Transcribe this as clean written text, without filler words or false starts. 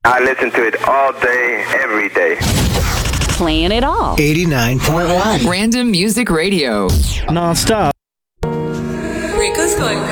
I listen to it all day, every day. Playing it all. 89.1. Random Music Radio. Non-stop. Rico's going